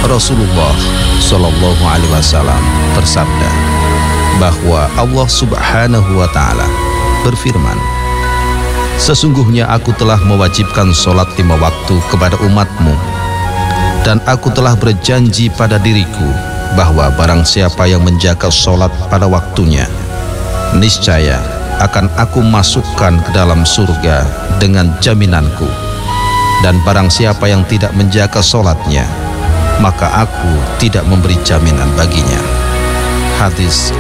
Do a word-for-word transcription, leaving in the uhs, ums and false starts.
Rasulullah Shallallahu Alaihi Wasallam bersabda bahwa Allah Subhanahu Wa Taala berfirman, sesungguhnya aku telah mewajibkan sholat lima waktu kepada umatmu, dan aku telah berjanji pada diriku bahwa barang siapa yang menjaga sholat pada waktunya, niscaya akan aku masukkan ke dalam surga dengan jaminanku, dan barang siapa yang tidak menjaga sholatnya, maka aku tidak memberi jaminan baginya. Hadis